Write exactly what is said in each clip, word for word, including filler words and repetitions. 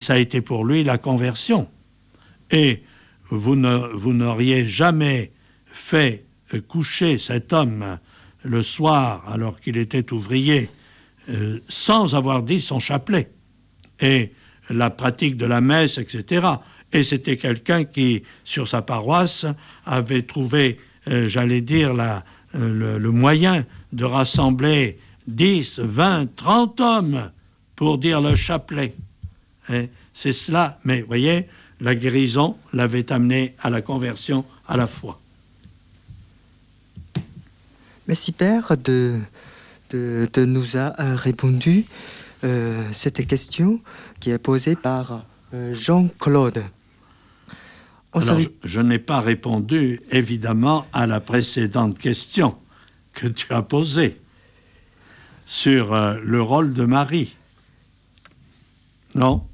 ça a été pour lui la conversion. Et vous ne, vous n'auriez jamais fait coucher cet homme le soir, alors qu'il était ouvrier, euh, sans avoir dit son chapelet, et la pratique de la messe, et cetera. Et c'était quelqu'un qui, sur sa paroisse, avait trouvé, euh, j'allais dire, la, euh, le, le moyen de rassembler dix, vingt, trente hommes pour dire le chapelet. Et c'est cela, mais vous voyez, la guérison l'avait amené à la conversion, à la foi. Merci Père de, de, de nous a répondu euh, cette question qui est posée par euh, Jean-Claude. On Alors, je, je n'ai pas répondu évidemment à la précédente question que tu as posée sur euh, le rôle de Marie. Non?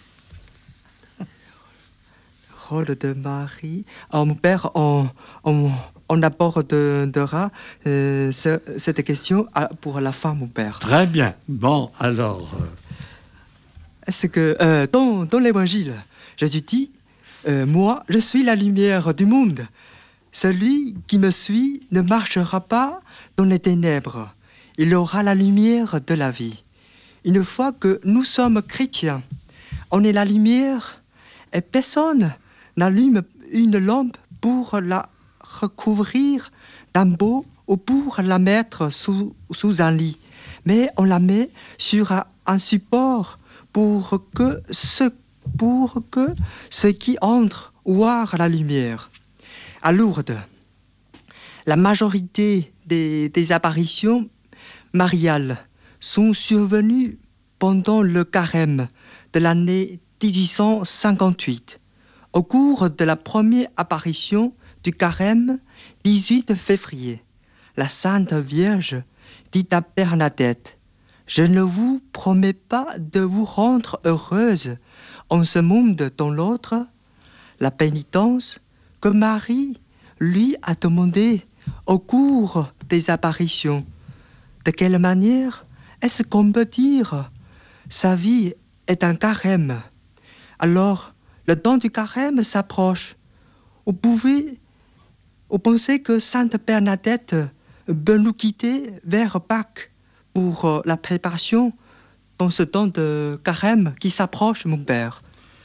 Le rôle de Marie. Alors, mon Père, on, on, on abordera euh, ce, cette question pour la fin, mon Père. Très bien. Bon, alors... Euh... Est-ce que euh, dans, dans l'Évangile, Jésus dit euh, « Moi, je suis la lumière du monde. Celui qui me suit ne marchera pas dans les ténèbres. Il aura la lumière de la vie. » Une fois que nous sommes chrétiens, on est la lumière et personne n'allume une lampe pour la recouvrir d'un beau ou pour la mettre sous, sous un lit. Mais on la met sur un, un support pour que, ce, pour que ceux qui entrent voient la lumière. À Lourdes, la majorité des, des apparitions mariales sont survenues pendant le carême de l'année dix-huit cent cinquante-huit. Au cours de la première apparition du carême, dix-huit février, la Sainte Vierge dit à Bernadette « Je ne vous promets pas de vous rendre heureuse en ce monde dans l'autre. » La pénitence que Marie lui a demandée au cours des apparitions. De quelle manière est-ce qu'on peut dire sa vie est un carême? Alors, le temps du carême s'approche. Vous pouvez, vous pensez que Sainte Bernadette peut nous quitter vers Pâques pour la préparation dans ce temps de carême qui s'approche, mon Père?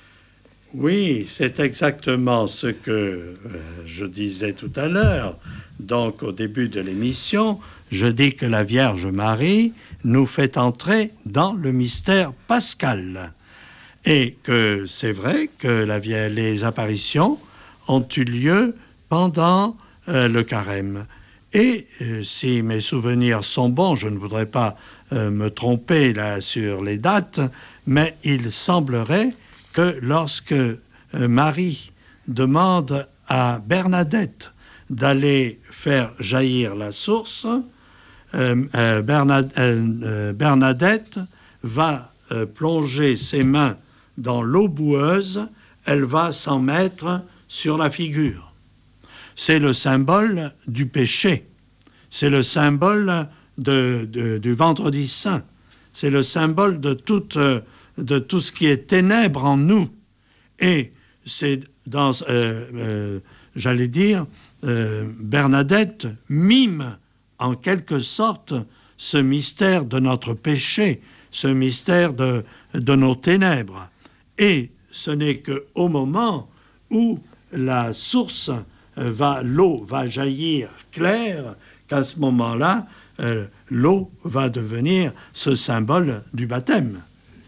Oui, c'est exactement ce que euh, je disais tout à l'heure. Donc, au début de l'émission, je dis que la Vierge Marie nous fait entrer dans le mystère pascal. Et que c'est vrai que la, les apparitions ont eu lieu pendant euh, le carême. Et euh, si mes souvenirs sont bons, je ne voudrais pas euh, me tromper là sur les dates, mais il semblerait que lorsque euh, Marie demande à Bernadette d'aller faire jaillir la source, euh, euh, Bernad, euh, Bernadette va euh, plonger ses mains dans l'eau boueuse, elle va s'en mettre sur la figure. C'est le symbole du péché, c'est le symbole de, de, du vendredi saint, c'est le symbole de toute... Euh, de tout ce qui est ténèbres en nous. Et c'est dans, euh, euh, j'allais dire, euh, Bernadette mime en quelque sorte ce mystère de notre péché, ce mystère de, de nos ténèbres. Et ce n'est qu'au moment où la source va, l'eau va jaillir claire, qu'à ce moment-là, euh, l'eau va devenir ce symbole du baptême.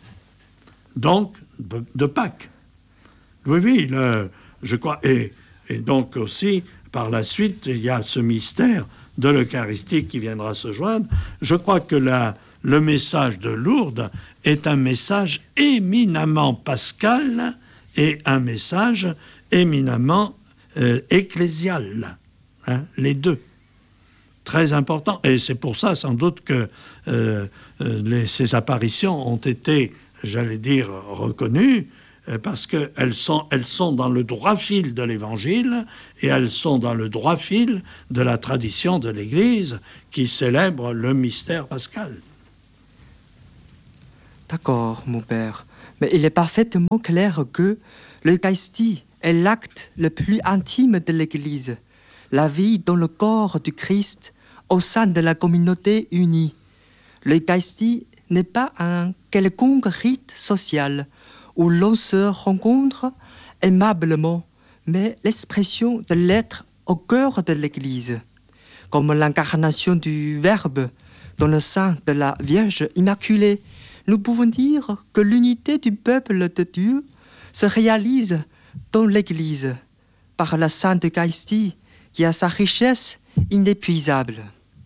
Donc, de Pâques. Oui, oui, le, je crois. Et, et donc aussi, par la suite, il y a ce mystère de l'Eucharistie qui viendra se joindre. Je crois que la, le message de Lourdes est un message éminemment pascal et un message éminemment euh, ecclésial. Hein, les deux. Très important. Et c'est pour ça, sans doute, que euh, les, ces apparitions ont été, j'allais dire, reconnues, parce qu'elles sont, elles sont dans le droit fil de l'Évangile et elles sont dans le droit fil de la tradition de l'Église qui célèbre le mystère pascal. D'accord, mon Père. Mais il est parfaitement clair que l'Eucharistie est l'acte le plus intime de l'Église, la vie dans le corps du Christ au sein de la communauté unie. L'Eucharistie n'est pas un quelconque rite social où l'on se rencontre aimablement, mais l'expression de l'être au cœur de l'Église, comme l'incarnation du Verbe dans le sein de la Vierge Immaculée. Nous pouvons dire que l'unité du peuple de Dieu se réalise dans l'Église par la Sainte Eucharistie qui a sa richesse inépuisable.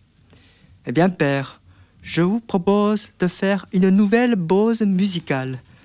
Eh bien, Père, je vous propose de faire une nouvelle pause musicale